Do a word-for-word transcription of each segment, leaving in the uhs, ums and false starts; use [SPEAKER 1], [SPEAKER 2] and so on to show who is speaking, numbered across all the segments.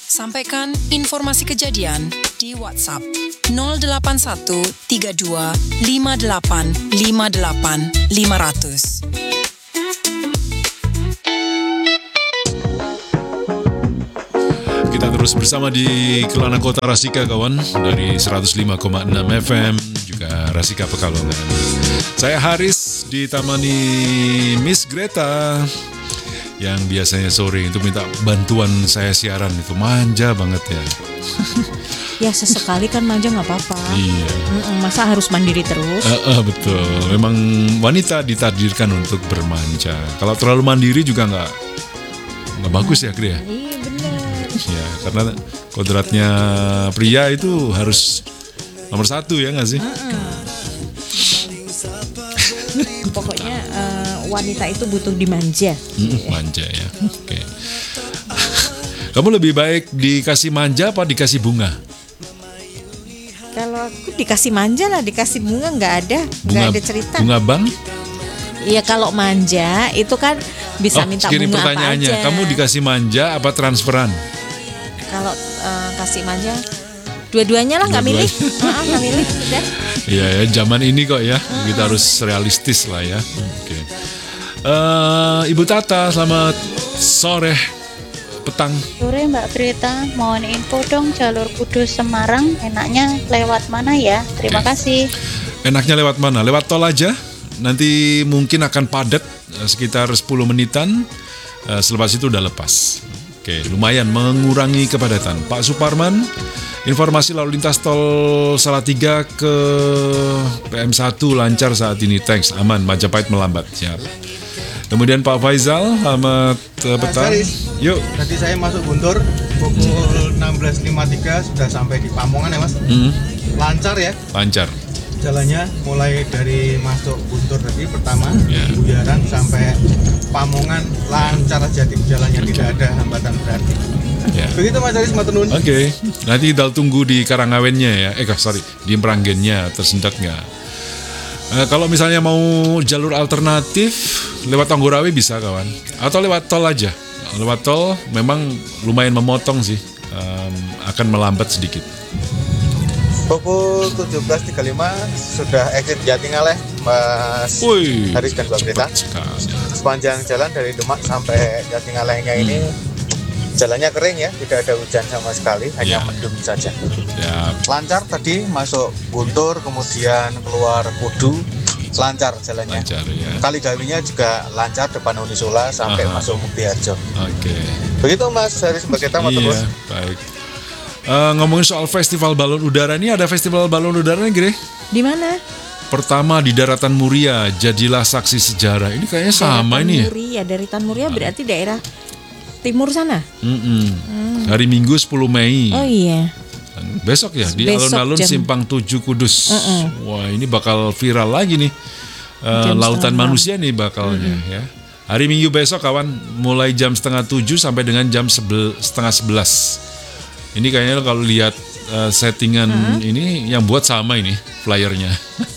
[SPEAKER 1] Sampaikan informasi kejadian di WhatsApp nol delapan satu tiga dua lima delapan lima delapan lima nol nol.
[SPEAKER 2] Kita terus bersama di Kelana Kota Rasika, kawan, dari seratus lima koma enam F M, juga Rasika Pekalongan. Saya Haris, ditemani Miss Greta yang biasanya sore itu minta bantuan saya siaran, itu manja banget ya.
[SPEAKER 3] Ya sesekali kan manja nggak apa-apa.
[SPEAKER 2] Iya.
[SPEAKER 3] Masa harus mandiri terus?
[SPEAKER 2] Uh, uh, betul. Memang wanita ditakdirkan untuk bermanja. Kalau terlalu mandiri juga nggak nggak bagus ya, Gre.
[SPEAKER 3] Iya benar.
[SPEAKER 2] Ya, karena kodratnya pria itu harus nomor satu ya nggak sih?
[SPEAKER 3] Uh-uh. Pokoknya uh, wanita itu butuh dimanja.
[SPEAKER 2] Mm, manja ya. Oke. Okay. Kamu lebih baik dikasih manja apa dikasih bunga?
[SPEAKER 3] Kalau aku dikasih manja lah, dikasih bunga nggak ada, nggak ada cerita.
[SPEAKER 2] Bunga bank?
[SPEAKER 3] Iya, kalau manja itu kan bisa
[SPEAKER 2] oh,
[SPEAKER 3] minta
[SPEAKER 2] kirim
[SPEAKER 3] bunga apa
[SPEAKER 2] pertanyaannya.
[SPEAKER 3] aja.
[SPEAKER 2] Kamu dikasih manja apa transferan?
[SPEAKER 3] Kalau uh, kasih manja, dua-duanya lah, nggak milih, nggak milih. Udah.
[SPEAKER 2] Iya ya, zaman ini kok ya, uh-huh. Kita harus realistis lah ya. Oke. Okay. Uh, Ibu Tata, selamat sore. Petang.
[SPEAKER 4] Sore Mbak Greta, mohon info dong jalur Kudus Semarang enaknya lewat mana ya? Terima okay. kasih.
[SPEAKER 2] Enaknya lewat mana? Lewat tol aja. Nanti mungkin akan padat sekitar sepuluh menitan. Selepas itu udah lepas. Oke, lumayan mengurangi kepadatan. Pak Suparman, informasi lalu lintas tol Salatiga ke P M satu lancar saat ini. Thanks, aman. Majapahit melambat. Siap. Kemudian Pak Faizal, selamat uh, petang.
[SPEAKER 5] Nah,
[SPEAKER 2] Yuk.
[SPEAKER 5] Tadi saya masuk Guntur pukul enam belas lima puluh tiga sudah sampai di Pamongan ya Mas.
[SPEAKER 2] Hmm.
[SPEAKER 5] Lancar ya?
[SPEAKER 2] Lancar.
[SPEAKER 5] Jalannya mulai dari masuk Guntur tadi pertama,
[SPEAKER 2] yeah.
[SPEAKER 5] Buyaran sampai Pamongan lancar aja, di jalannya okay. Tidak ada hambatan berarti. Yeah. Begitu Mas Aris, matur nuwun.
[SPEAKER 2] Oke. Okay. Nanti kita tunggu di Karangawennya ya. Eh sorry, di Meranggennya tersendat nggak? Uh, kalau misalnya mau jalur alternatif lewat Tonggorawi bisa kawan, atau lewat tol aja. Lewat tol memang lumayan memotong sih, um, akan melambat sedikit.
[SPEAKER 5] Pukul tujuh belas tiga puluh lima sudah exit Jatingaleh, Mas Woi, Haris dan Mbak Greta. Sepanjang jalan dari Demak sampai Jatingalehnya ini jalannya kering ya, tidak ada hujan sama sekali, hanya ya. Mendung saja. Ya. Lancar tadi masuk Guntur, kemudian keluar Kudu, lancar jalannya. Lancar ya. Kaligawinya juga lancar depan Unisula sampai Aha. masuk Muktiharjo. Oke. Okay. Begitu Mas Haris sebagai tamu terus.
[SPEAKER 2] Iya, baik. Uh, ngomongin soal festival balon udara ini, ada festival balon udara nih, Gre?
[SPEAKER 3] Di mana?
[SPEAKER 2] Pertama di Daratan Muria, jadilah saksi sejarah. Ini kayaknya sama
[SPEAKER 3] Daratan
[SPEAKER 2] ini ya.
[SPEAKER 3] Muria, Daratan Muria berarti daerah timur sana.
[SPEAKER 2] Hmm. Hari Minggu sepuluh Mei.
[SPEAKER 3] Oh iya.
[SPEAKER 2] Besok ya di
[SPEAKER 3] Besok
[SPEAKER 2] alun-alun jam... Simpang tujuh Kudus. Uh-uh. Wah, ini bakal viral lagi nih. Uh, lautan manusia nih bakalnya uh-huh. ya. Hari Minggu besok kawan, mulai jam setengah tujuh sampai dengan jam sebel, setengah sebelas. Ini kayaknya kalau lihat uh, settingan uh-huh. ini yang buat sama ini flyernya.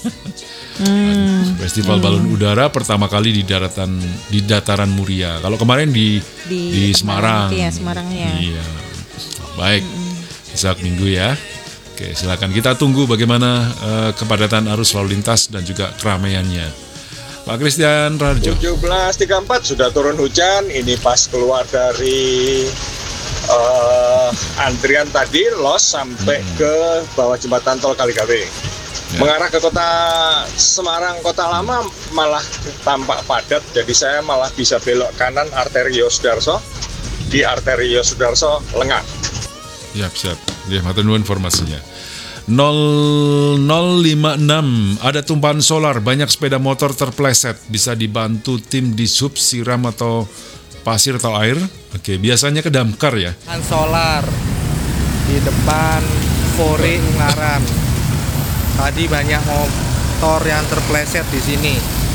[SPEAKER 2] Hmm, Festival hmm. balon udara pertama kali di daratan di dataran Muria. Kalau kemarin di di, di Semarang.
[SPEAKER 3] Iya, Semarang ya.
[SPEAKER 2] Iya. Baik. Hmm. Besok Minggu ya. Oke, silakan kita tunggu bagaimana uh, kepadatan arus lalu lintas dan juga keramaiannya. Pak Christian Rarjo.
[SPEAKER 6] tujuh belas tiga puluh empat sudah turun hujan. Ini pas keluar dari uh, antrian tadi los sampai hmm. ke bawah jembatan tol Kaligawe. Ya. Mengarah ke kota Semarang, kota lama malah tampak padat. Jadi saya malah bisa belok kanan arteri Yosudarso. Di arteri Yosudarso lengah.
[SPEAKER 2] Siap, siap. Ya, matur nuwun informasinya. nol nol lima enam ada tumpahan solar, banyak sepeda motor terpleset. Bisa dibantu tim di sub siram atau pasir atau air. Oke, biasanya ke damkar ya.
[SPEAKER 7] Solar di depan Fore Ungaran. Tadi banyak motor yang terpleset di sini.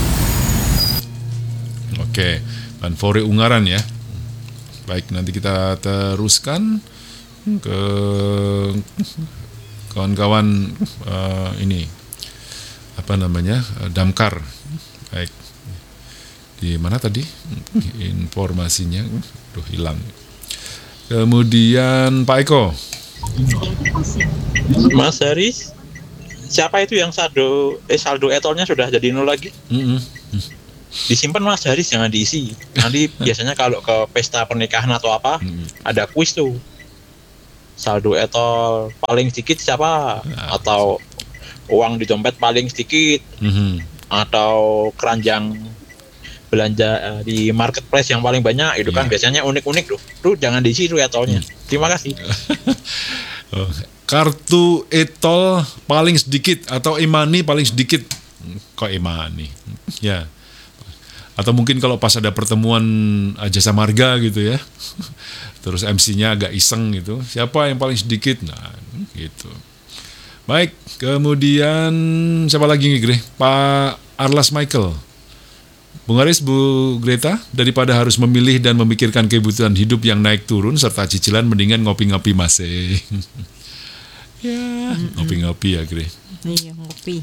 [SPEAKER 2] Oke, Ban Fore Ungaran ya. Baik, nanti kita teruskan ke kawan-kawan uh, ini apa namanya uh, damkar. Baik, di mana tadi informasinya? Duh, hilang. Kemudian Pak Eko.
[SPEAKER 8] Mas Haris, siapa itu yang saldo eh saldo etolnya sudah jadi nol lagi?
[SPEAKER 2] Mm-mm.
[SPEAKER 8] Disimpan Mas Haris, jangan diisi. Nanti biasanya kalau ke pesta pernikahan atau apa, mm-hmm. ada kuis tuh. Saldo etol paling sedikit siapa? Nah. Atau uang di dompet paling sedikit? Mm-hmm. Atau keranjang belanja uh, di marketplace yang paling banyak itu kan yeah. biasanya unik-unik tuh. Tuh jangan diisi tuh etolnya. Hmm. Terima kasih.
[SPEAKER 2] Kartu etol paling sedikit atau e-money paling sedikit. Kok e-money? Ya. Atau mungkin kalau pas ada pertemuan jasa marga gitu ya. Terus M C-nya agak iseng gitu. Siapa yang paling sedikit? Nah, gitu. Baik, kemudian siapa lagi nih, Gre? Pak Arlas Michael. Bung Haris, Bu Greta, daripada harus memilih dan memikirkan kebutuhan hidup yang naik turun serta cicilan, mendingan ngopi-ngopi masing. Ya, mm-mm. ngopi-ngopi ya, Gre.
[SPEAKER 3] Iya, ngopi.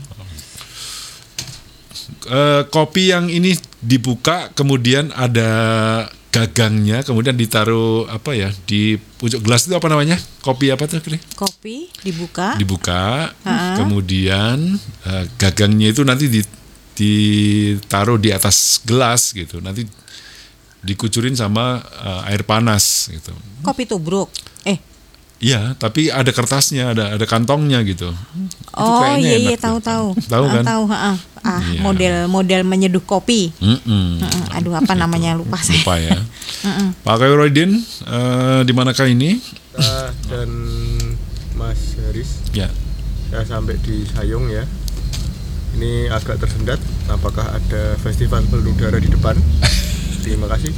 [SPEAKER 2] Uh, kopi yang ini dibuka, kemudian ada gagangnya, kemudian ditaruh apa ya di pucuk gelas itu apa namanya? Kopi apa tuh, Gre?
[SPEAKER 3] Kopi dibuka.
[SPEAKER 2] Dibuka, Ha-ha. kemudian uh, gagangnya itu nanti di ditaruh di atas gelas gitu, nanti dikucurin sama uh, air panas gitu.
[SPEAKER 3] Kopi tubruk, eh?
[SPEAKER 2] Iya, tapi ada kertasnya, ada ada kantongnya gitu.
[SPEAKER 3] Oh iya iya tahu-tahu.
[SPEAKER 2] Tahu kan?
[SPEAKER 3] Tahu, ah, ah iya. model-model menyeduh kopi.
[SPEAKER 2] Mm-mm.
[SPEAKER 3] Aduh apa namanya lupa saya.
[SPEAKER 2] Lupa ya. Pak Khairuddin, uh, di manakah ini?
[SPEAKER 5] Uh, dan Mas Haris.
[SPEAKER 2] Ya.
[SPEAKER 5] Saya sampai di Sayung ya. Ini agak tersendat. Apakah ada festival balon udara di depan? Terima kasih.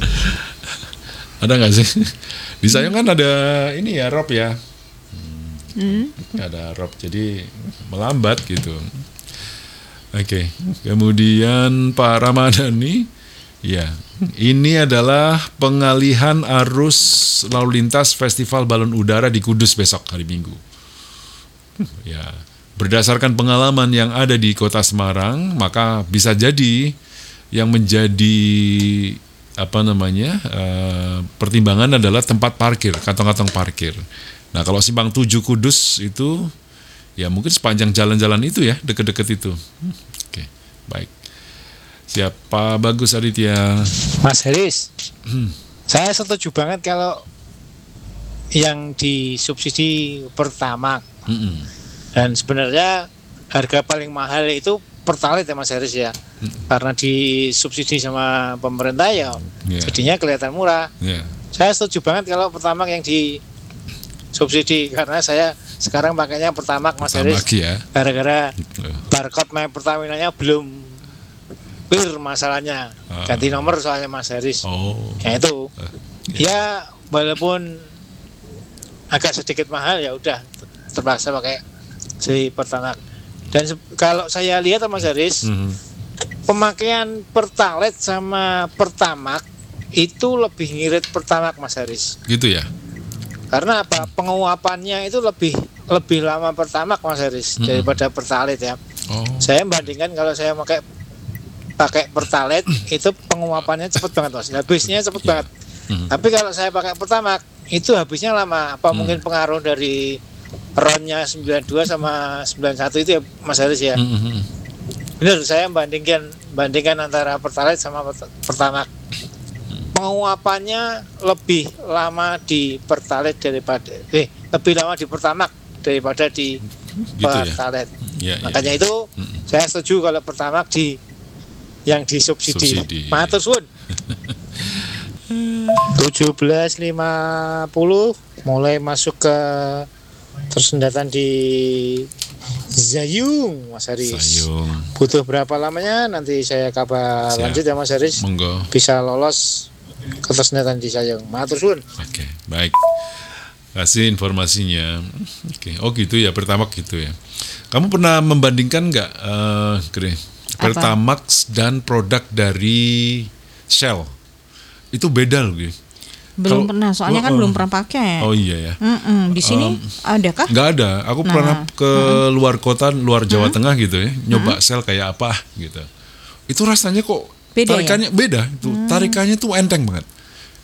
[SPEAKER 2] Ada nggak sih? Di Sayung kan ada ini ya, Rob ya. Hmm. Ada Rob, jadi melambat gitu. Oke. Kemudian Pak Ramadhani, ya. Ini adalah pengalihan arus lalu lintas Festival Balon Udara di Kudus besok hari Minggu. Ya. Berdasarkan pengalaman yang ada di Kota Semarang, maka bisa jadi yang menjadi apa namanya uh, pertimbangan adalah tempat parkir, kantong-kantong parkir. Nah kalau simpang tujuh Kudus itu, ya mungkin sepanjang jalan-jalan itu ya, deket-deket itu. Hmm, Oke, okay, baik. Siapa Bagus Aditya?
[SPEAKER 9] Mas Haris, hmm. saya setuju banget kalau yang disubsidi Pertamax. Hmm. Dan sebenarnya harga paling mahal itu Pertalite ya Mas Haris ya, hmm. karena disubsidi sama pemerintah ya, yeah. jadinya kelihatan murah. Yeah. Saya setuju banget kalau Pertamax yang disubsidi, karena saya sekarang pakainya Pertamax Mas Haris, ya. Gara-gara barcode My Pertamina-nya belum clear masalahnya, uh. ganti nomor soalnya Mas Haris. Oh. Ya itu, uh. yeah. ya walaupun agak sedikit mahal ya udah terpaksa pakai si Pertamax. Dan se- kalau saya lihat Mas Haris, mm-hmm. pemakaian Pertalite sama Pertamax itu lebih ngirit Pertamax Mas Haris.
[SPEAKER 2] Gitu ya.
[SPEAKER 9] Karena apa? Penguapannya itu lebih lebih lama Pertamax Mas Haris mm-hmm. daripada Pertalite ya. Oh. Saya bandingkan kalau saya pakai pakai Pertalite itu penguapannya cepet banget Mas. Habisnya cepet yeah. banget. Mm-hmm. Tapi kalau saya pakai Pertamax itu habisnya lama. Apa mm. mungkin pengaruh dari ronnya sembilan puluh dua sama sembilan puluh satu itu ya Mas Haris ya. Mm-hmm. Benar, saya bandingkan bandingkan antara Pertalite sama Pertamax. Penguapannya lebih lama di Pertalite daripada eh lebih lama di Pertamax daripada di gitu Pertalite. Ya? Ya, Makanya ya. itu mm-hmm. saya setuju kalau Pertamax di yang disubsidi. Matur suwun. tujuh belas lima puluh mulai masuk ke tersendatan di Sayung Mas Haris. Sayung. Butuh berapa lamanya nanti saya kabar Siap. lanjut ya Mas Haris. Monggo. Bisa lolos ke tersendatan di Sayung. Matur suwun.
[SPEAKER 2] Oke, baik. Kasih informasinya. Oke, oh gitu ya, Pertamax gitu ya. Kamu pernah membandingkan nggak, uh, Gre, Pertamax dan produk dari Shell? Itu beda loh, Gre.
[SPEAKER 3] Belum Kalo, pernah, soalnya kan uh, belum pernah pakai.
[SPEAKER 2] Oh iya ya.
[SPEAKER 3] Mm-mm. Di sini um, ada kah?
[SPEAKER 2] Nggak ada. Aku nah. pernah ke mm-hmm. luar kota, luar Jawa mm-hmm. Tengah gitu ya, nyoba mm-hmm. Shell kayak apa gitu. Itu rasanya kok beda tarikannya ya? beda. Itu mm. tarikannya tuh enteng banget.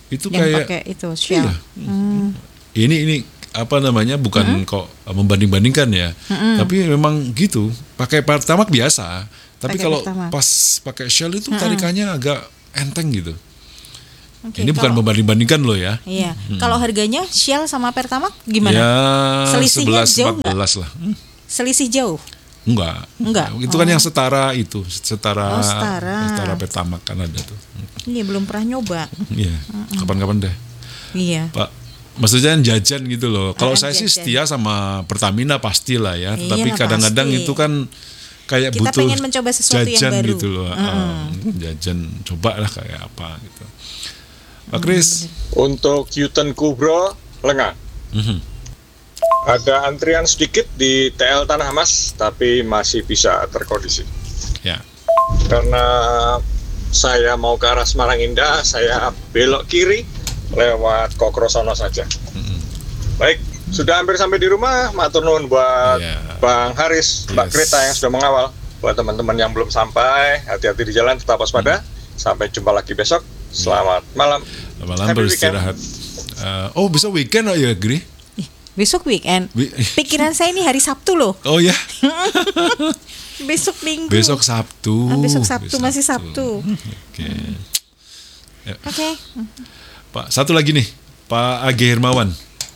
[SPEAKER 2] Itu
[SPEAKER 3] yang
[SPEAKER 2] kayak
[SPEAKER 3] pakai itu Shell.
[SPEAKER 2] Iya.
[SPEAKER 3] Hmm.
[SPEAKER 2] Ini ini apa namanya bukan
[SPEAKER 3] Mm-hmm.
[SPEAKER 2] kok membanding-bandingkan ya,
[SPEAKER 3] Mm-mm.
[SPEAKER 2] tapi memang gitu. Pakai Pertamax biasa, tapi
[SPEAKER 3] Pakai
[SPEAKER 2] kalau
[SPEAKER 3] Pertamax.
[SPEAKER 2] pas pakai Shell itu
[SPEAKER 3] Mm-mm.
[SPEAKER 2] tarikannya agak enteng gitu.
[SPEAKER 3] Oke,
[SPEAKER 2] Ini bukan
[SPEAKER 3] kalau-
[SPEAKER 2] membanding-bandingkan loh ya.
[SPEAKER 3] Iya.
[SPEAKER 2] Hmm.
[SPEAKER 3] Kalau harganya Shell sama Pertamax gimana?
[SPEAKER 2] Ya
[SPEAKER 3] Selisihnya
[SPEAKER 2] sebelas
[SPEAKER 3] jauh
[SPEAKER 2] empat belas lah. Hmm,
[SPEAKER 3] Selisih jauh.
[SPEAKER 2] Enggak.
[SPEAKER 3] Enggak.
[SPEAKER 2] Itu kan
[SPEAKER 3] Oh.
[SPEAKER 2] yang setara itu, setara
[SPEAKER 3] Oh, setara.
[SPEAKER 2] setara Pertamax kan ada tuh.
[SPEAKER 3] Ini belum pernah nyoba.
[SPEAKER 2] Iya. Kapan-kapan deh.
[SPEAKER 3] Iya.
[SPEAKER 2] Pak, maksudnya jajan gitu loh. Kalau
[SPEAKER 3] Ah,
[SPEAKER 2] saya sih
[SPEAKER 3] jajan.
[SPEAKER 2] setia sama Pertamina pastilah ya.
[SPEAKER 3] Iya,
[SPEAKER 2] Tapi kadang-kadang
[SPEAKER 3] pasti.
[SPEAKER 2] itu kan kayak
[SPEAKER 3] Kita
[SPEAKER 2] butuh
[SPEAKER 3] pengen mencoba sesuatu yang
[SPEAKER 2] jajan
[SPEAKER 3] baru.
[SPEAKER 2] gitu loh. Ah, jajan, coba lah kayak apa gitu. Pak Kris.
[SPEAKER 6] Untuk Yuten Kubro lengah.
[SPEAKER 2] Mhm.
[SPEAKER 6] Ada antrian sedikit di T L Tanah Mas, tapi masih bisa terkondisi.
[SPEAKER 2] Ya.
[SPEAKER 6] Karena saya mau ke arah Semarang Indah, saya belok kiri lewat Kokrosono saja. Baik, sudah hampir sampai di rumah. Matur nuwun buat Bang Haris, Mbak
[SPEAKER 2] Yes.
[SPEAKER 6] Krita yang sudah mengawal. Buat teman-teman yang belum sampai, hati-hati di jalan, tetap waspada. Sampai jumpa lagi besok. Selamat malam.
[SPEAKER 2] Malam
[SPEAKER 6] Happy weekend.
[SPEAKER 2] beristirahat. Eh, oh bisa weekend oh ya Gri?
[SPEAKER 3] Besok weekend.
[SPEAKER 2] Wi-
[SPEAKER 3] Pikiran saya ini hari Sabtu loh.
[SPEAKER 2] Oh ya.
[SPEAKER 3] Besok Minggu.
[SPEAKER 2] Besok Sabtu.
[SPEAKER 3] Ah, besok Sabtu masih Sabtu.
[SPEAKER 2] Oke. Ya.
[SPEAKER 3] Oke.
[SPEAKER 2] Pak, satu lagi nih, Pak Age Hermawan.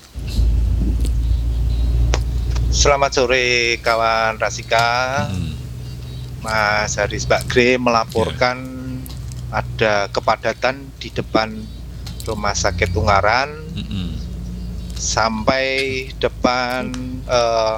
[SPEAKER 10] Selamat sore kawan Rasika. Mas Haris Mbak Gre melaporkan ada kepadatan di depan Rumah Sakit Ungaran sampai depan eh,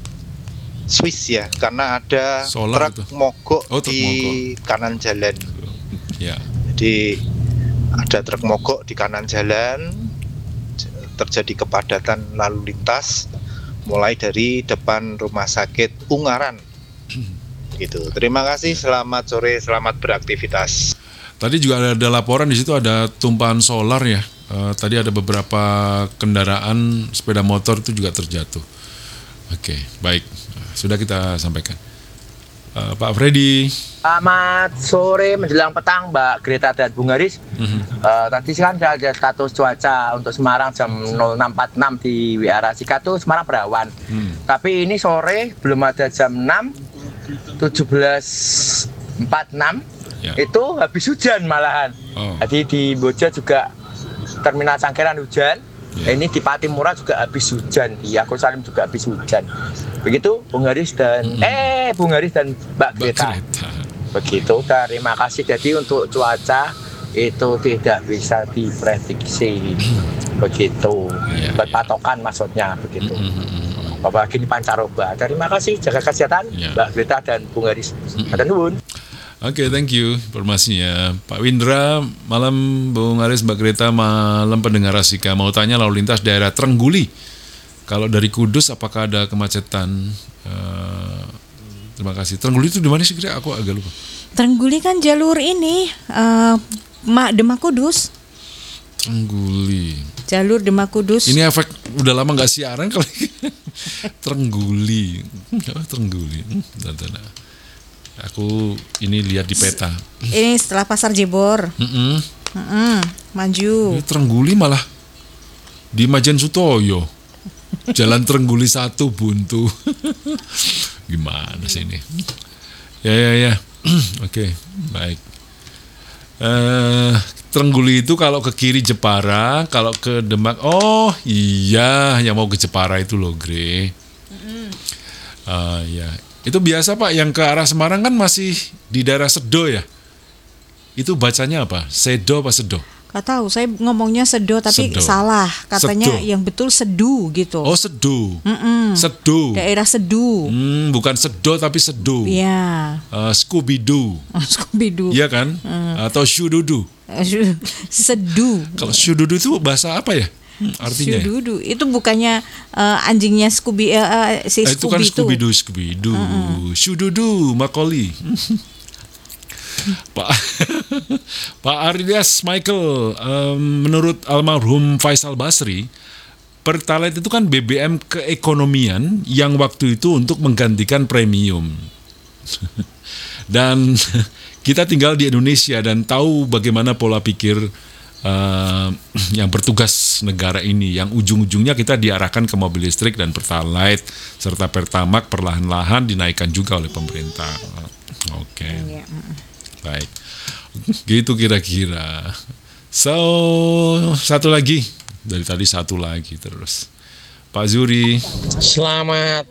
[SPEAKER 10] Swiss ya, karena ada
[SPEAKER 2] Solar
[SPEAKER 10] truk
[SPEAKER 2] itu.
[SPEAKER 10] mogok
[SPEAKER 2] Oh, truk
[SPEAKER 10] di kanan jalan.
[SPEAKER 2] Ya.
[SPEAKER 10] Jadi ada truk mogok di kanan jalan, terjadi kepadatan lalu lintas mulai dari depan Rumah Sakit Ungaran. Gitu. Terima kasih, selamat sore, selamat beraktivitas.
[SPEAKER 2] Tadi juga ada laporan di situ ada tumpahan solar ya. Eh, tadi ada beberapa kendaraan sepeda motor itu juga terjatuh. Oke, baik. Sudah kita sampaikan. Eh, Pak Freddy.
[SPEAKER 11] Selamat sore menjelang petang Mbak Greta dan Bung Haris. Eh, tadi kan sudah ada status cuaca untuk Semarang jam nol enam empat puluh enam di W A Rasika tuh Semarang berawan. Tapi ini sore belum ada jam enam tujuh belas empat puluh enam
[SPEAKER 2] Ya.
[SPEAKER 11] itu habis hujan malahan.
[SPEAKER 2] Oh.
[SPEAKER 11] Jadi di Boja juga terminal Cangkiran hujan. Ini di Patimura juga habis hujan. Di Yakul Salim juga habis hujan. Begitu Bung Haris dan eh Bung Haris dan Mbak Greta. Begitu. Terima kasih. Jadi untuk cuaca itu tidak bisa diprediksi. Begitu. Buat patokan maksudnya begitu. Bapak gini pancaroba. Terima kasih, jaga kesehatan Mbak Greta dan Bung Haris. Ada nuwun.
[SPEAKER 2] Oke, thank you informasinya. Pak Windra, malam Bung Haris, Mbak Greta, malam pendengar Rasika. Mau tanya lalu lintas daerah Trengguli. Kalau dari Kudus, apakah ada kemacetan? Eh, terima kasih. Trengguli itu di mana sih, Greta? Aku agak lupa.
[SPEAKER 3] Trengguli kan jalur ini eh Mak Demak Kudus.
[SPEAKER 2] Trengguli.
[SPEAKER 3] Jalur Demak Kudus.
[SPEAKER 2] Ini efek udah lama nggak siaran kali. Trengguli. Oh, Trengguli. Hmm, bentar, bentar. Aku ini lihat di peta.
[SPEAKER 3] Ini setelah Pasar Jebor.
[SPEAKER 2] Mm-mm.
[SPEAKER 3] Mm-mm, maju.
[SPEAKER 2] Ini Trengguli malah di Majen Sutoyo. Jalan Trengguli satu buntu. Gimana sih ini? Ya ya ya. Oke, baik. Eh, Trengguli itu kalau ke kiri Jepara, kalau ke Demak, oh iya, yang mau ke Jepara itu loh, Gre. Ah ya, itu biasa Pak. Yang ke arah Semarang kan masih di daerah Sedo ya. Itu bacanya apa? Sedo apa Sedo?
[SPEAKER 3] Gak tahu, saya ngomongnya Sedo tapi
[SPEAKER 2] Sedo.
[SPEAKER 3] salah. Katanya
[SPEAKER 2] Sedo.
[SPEAKER 3] yang betul Sedu gitu.
[SPEAKER 2] Oh Sedo.
[SPEAKER 3] Mm-mm.
[SPEAKER 2] Sedo.
[SPEAKER 3] Daerah Sedu.
[SPEAKER 2] Hmm, bukan Sedo tapi Sedo.
[SPEAKER 3] Iya.
[SPEAKER 2] Uh, Scooby Doo.
[SPEAKER 3] Scooby Doo.
[SPEAKER 2] Iya kan?
[SPEAKER 3] Hmm.
[SPEAKER 2] Atau Shududu.
[SPEAKER 3] Sedu.
[SPEAKER 2] Kalau Shududu itu bahasa apa ya? Hmm, artinya. Ya?
[SPEAKER 3] Shududu itu bukannya uh, anjingnya Scooby uh, uh, si
[SPEAKER 2] Eh, itu kan
[SPEAKER 3] Scooby itu.
[SPEAKER 2] Scooby Doo, Scooby Doo. Shududu, Macaulay. Pak Pak Arias Michael, um, menurut almarhum Faisal Basri, Pertalite itu kan B B M keekonomian yang waktu itu untuk menggantikan premium. Dan kita tinggal di Indonesia dan tahu bagaimana pola pikir uh, yang bertugas negara ini, yang ujung-ujungnya kita diarahkan ke mobil listrik dan Pertalite serta Pertamax perlahan-lahan dinaikkan juga oleh pemerintah. Oke, okay. Baik, gitu kira-kira. So satu lagi dari tadi satu lagi terus, Pak Zuri.
[SPEAKER 12] Selamat